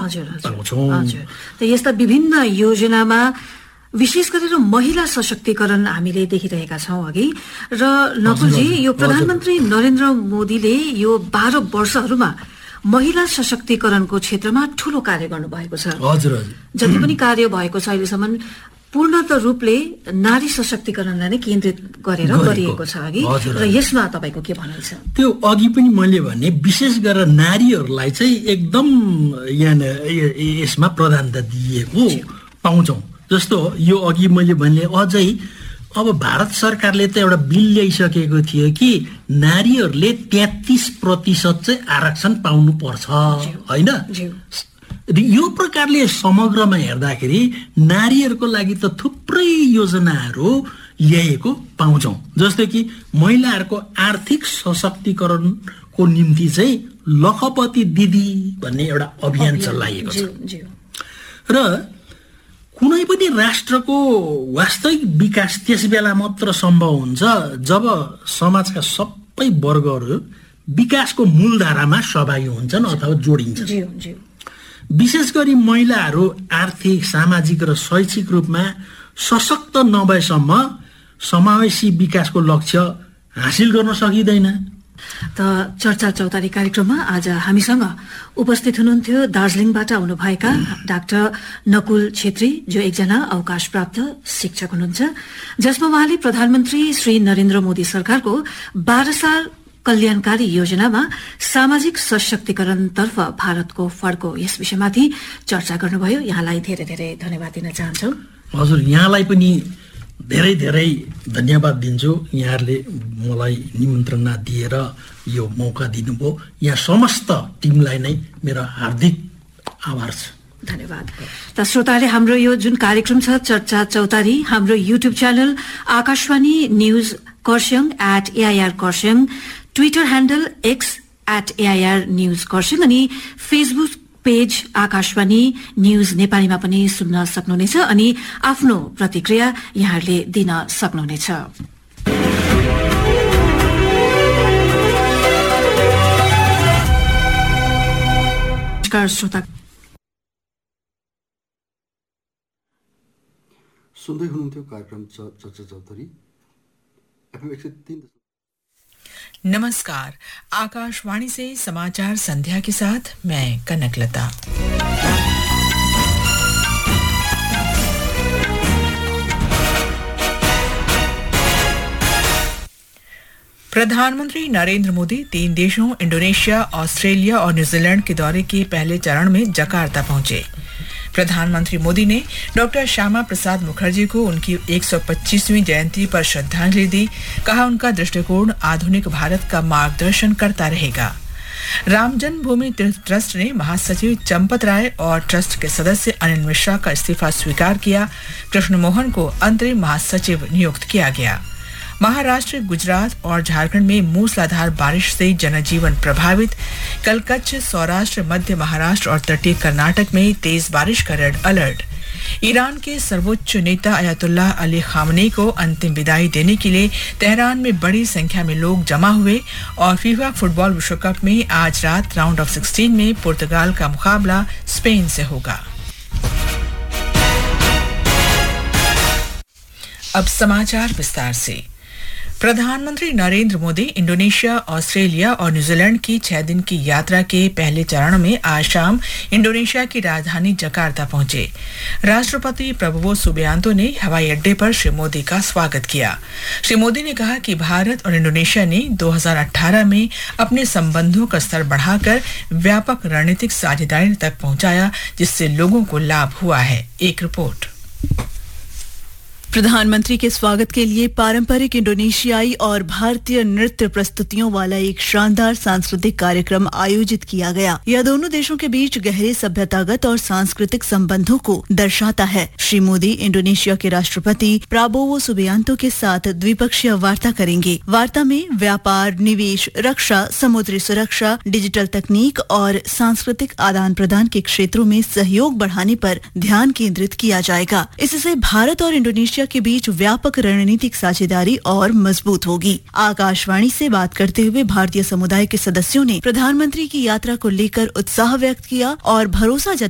पाउँछौँ। हजुर। त यस्ता विभिन्न योजनामा विशेष गरेर महिला सशक्तिकरण हामीले देखिरहेका छौं अघि। र नकुलजी, यो प्रधानमन्त्री नरेन्द्र मोदीले यो 12 वर्षहरूमा महिला सशक्तिकरणको क्षेत्रमा ठूलो कार्य गर्नुभएको छ। हजुर। जति पनि कार्य भएको छ अहिलेसम्म पूर्णत रूपले नारी सशक्तिकरणलाई नै केन्द्रित गरेर गरिएको छ अघि। र यसमा तपाईको के भनाइ छ? त्यो अघि पनि मैले भने विशेष गरेर नारीहरूलाई चाहिँ एकदम यसमा प्रधानता दिएको पाउँछौं। जस्तो यो अघि मैले भने अझै अब भारत सरकारले त एउटा बिल ल्याइसकेको थियो कि नारीहरूले 33% चाहिँ आरक्षण पाउनु पर्छ, हैन? यो प्रकारले समग्रमा हेर्दाखेरि नारीहरूको लागि त थुप्रै योजनाहरू ल्याएको पाउँछौं। जस्तो कि महिलाहरूको आर्थिक सशक्तिकरणको निम्ति चाहिँ लखपति दिदी भन्ने एउटा अभियान चलाइएको छ। र कुनै पनि राष्ट्रको वास्तविक विकास त्यस बेला मात्र सम्भव हुन्छ जब समाजका सबै वर्गहरू विकासको मूलधारामा सहभागी हुन्छन् अथवा जोडिन्छन्। विशेष गरी महिलाहरू आर्थिक, सामाजिक र शैक्षिक रूपमा सशक्त नभएसम्म समावेशी विकासको लक्ष्य हासिल गर्न सकिँदैन। त चर्चा चौतारी कार्यक्रममा आज हामीसँग उपस्थित हुनुहुन्थ्यो दार्जिलिङबाट आउनुभएका डाक्टर नकुल छेत्री, जो एकजना अवकाशप्राप्त शिक्षक हुनुहुन्छ, जसमा उहाँले प्रधानमन्त्री श्री नरेन्द्र मोदी सरकारको 12 साल कल्याणकारी योजनामा सामाजिक सशक्तिकरणतर्फ भारतको फड्को यस विषयमाथि चर्चा गर्नुभयो। यहाँलाई धेरै धेरै धन्यवाद दिन चाहन्छु। हजुर, यहाँलाई पनि धेरै धेरै धन्यवाद दिन्छु। यहाँहरूले मलाई निमन्त्रणा दिएर यो मौका दिनुभयो। यहाँ समस्त टिमलाई नै मेरो हार्दिक आभार छ। धन्यवाद। त श्रोताले, हाम्रो यो जुन कार्यक्रम छ चर्चा चौतारी, हाम्रो YouTube channel Akashvani news Kurseong @AIR Kurseong, Twitter handle X @AIR news Kurseong अनि फेसबुक पेज आकाशवाणी न्यूज नेपालीमा पनि सुन्न सक्नुहुनेछ अनि आफ्नो प्रतिक्रिया यहाँहरूले दिन सक्नुहुनेछ। नमस्कार श्रोता, सुन्दै हुनुहुन्थ्यो कार्यक्रम चर्चा चौतारी FM 103। नमस्कार, आकाशवाणी से समाचार संध्या के साथ मैं कनकलता। प्रधानमंत्री नरेंद्र मोदी 3 देशों इंडोनेशिया, ऑस्ट्रेलिया और न्यूजीलैंड के दौरे के पहले चरण में जकार्ता पहुंचे। प्रधानमंत्री मोदी ने डॉक्टर श्यामा प्रसाद मुखर्जी को उनकी 125वीं जयंती पर श्रद्धांजलि दी। कहा, उनका दृष्टिकोण आधुनिक भारत का मार्गदर्शन करता रहेगा। राम जन्मभूमि तीर्थ ट्रस्ट ने महासचिव चंपत राय और ट्रस्ट के सदस्य अनिल मिश्रा का इस्तीफा स्वीकार किया। कृष्ण मोहन को अंतरिम महासचिव नियुक्त किया गया। महाराष्ट्र, गुजरात और झारखंड में मूसलाधार बारिश से जनजीवन प्रभावित। कल कच्छ, सौराष्ट्र, मध्य महाराष्ट्र और तटीय कर्नाटक में तेज बारिश का रेड अलर्ट। ईरान के सर्वोच्च नेता अयतुल्लाह अली खामनेई को अंतिम विदाई देने के लिए तेहरान में बड़ी संख्या में लोग जमा हुए। और फीफा फुटबॉल विश्व कप में आज रात राउंड ऑफ 16 में पुर्तगाल का मुकाबला स्पेन से होगा। अब समाचार विस्तार से। प्रधानमंत्री नरेंद्र मोदी इंडोनेशिया, ऑस्ट्रेलिया और न्यूजीलैंड की 6 दिन की यात्रा के पहले चरण में आज शाम इंडोनेशिया की राजधानी जकार्ता पहुंचे। राष्ट्रपति प्रबोवो सुबियांतो ने हवाई अड्डे पर श्री मोदी का स्वागत किया। श्री मोदी ने कहा कि भारत और इंडोनेशिया ने 2018 में अपने संबंधों का स्तर बढ़ाकर व्यापक रणनीतिक साझेदारी तक पहुंचाया, जिससे लोगों को लाभ हुआ है। एक रिपोर्ट। प्रधानमंत्री के स्वागत के लिए पारंपरिक इंडोनेशियाई और भारतीय नृत्य प्रस्तुतियों वाला एक शानदार सांस्कृतिक कार्यक्रम आयोजित किया गया। यह दोनों देशों के बीच गहरे सभ्यतागत और सांस्कृतिक संबंधों को दर्शाता है। श्री मोदी इंडोनेशिया के राष्ट्रपति प्राबोवो सुबियांतो के साथ द्विपक्षीय वार्ता करेंगे। वार्ता में व्यापार, निवेश, रक्षा, समुद्री सुरक्षा, डिजिटल तकनीक और सांस्कृतिक आदान प्रदान के क्षेत्रों में सहयोग बढ़ाने पर ध्यान केंद्रित किया जाएगा। इससे भारत और इंडोनेशिया के बीच व्यापक रणनीतिक साझेदारी और मजबूत होगी। आकाशवाणी से बात करते हुए भारतीय समुदाय के सदस्यों ने प्रधानमंत्री की यात्रा को लेकर उत्साह व्यक्त किया और भरोसा